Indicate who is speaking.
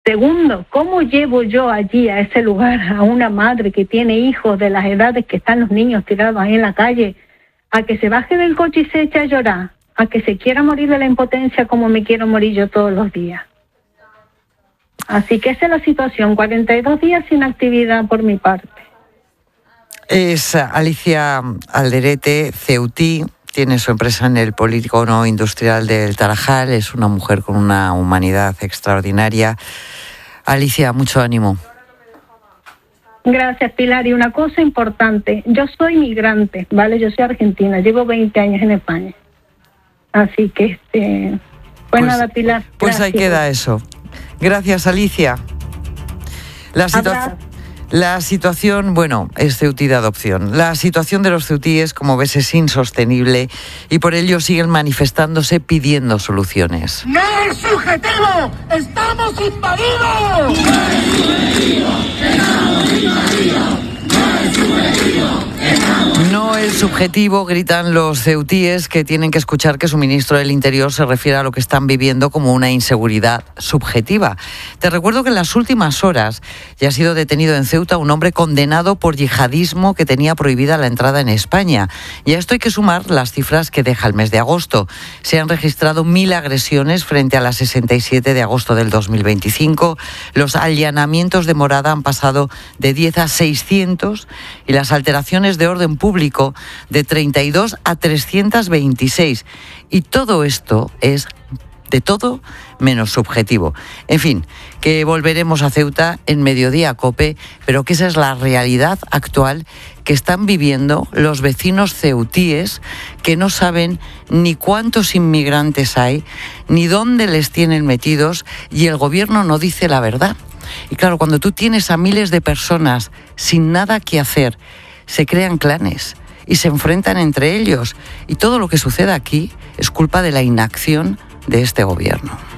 Speaker 1: Segundo, ¿cómo llevo yo allí a ese lugar a una madre que tiene hijos de las edades que están los niños tirados ahí en la calle, a que se baje del coche y se eche a llorar, a que se quiera morir de la impotencia como me quiero morir yo todos los días? Así que esa es la situación, 42 días sin actividad por mi parte.
Speaker 2: Es Alicia Alderete, ceutí, tiene su empresa en el polígono industrial del Tarajal, es una mujer con una humanidad extraordinaria. Alicia, mucho ánimo.
Speaker 1: Gracias, Pilar. Y una cosa importante, yo soy migrante, ¿vale? Yo soy argentina, llevo 20 años en España. Así que, pues nada, Pilar.
Speaker 2: Pues ahí queda eso. Gracias, Alicia. La situación, bueno, es ceutí de adopción. La situación de los ceutíes, como ves, es insostenible y por ello siguen manifestándose pidiendo soluciones.
Speaker 3: ¡No es subjetivo! ¡Estamos invadidos! ¡No es subjetivo! ¡Estamos invadidos! ¡No es subjetivo!
Speaker 2: No es subjetivo, gritan los ceutíes, que tienen que escuchar que su ministro del Interior se refiere a lo que están viviendo como una inseguridad subjetiva. Te recuerdo que en las últimas horas ya ha sido detenido en Ceuta un hombre condenado por yihadismo que tenía prohibida la entrada en España. Y a esto hay que sumar las cifras que deja el mes de agosto. Se han registrado 1.000 agresiones frente a las 67 de agosto del 2025. Los allanamientos de morada han pasado de 10 a 600 y las alteraciones de orden público de 32 a 326. Y todo esto es de todo menos subjetivo. En fin, que volveremos a Ceuta en Mediodía COPE, pero que esa es la realidad actual que están viviendo los vecinos ceutíes, que no saben ni cuántos inmigrantes hay, ni dónde les tienen metidos, y el gobierno no dice la verdad. Y claro, cuando tú tienes a miles de personas sin nada que hacer, se crean clanes y se enfrentan entre ellos. Y todo lo que sucede aquí es culpa de la inacción de este gobierno.